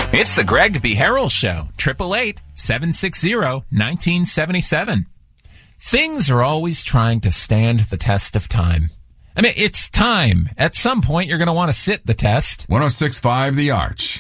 It's the Greg B. Harrell Show, 888-760-1977. Things are always trying to stand the test of time. I mean, it's time. At some point, you're going to want to sit the test. 106.5 The Arch.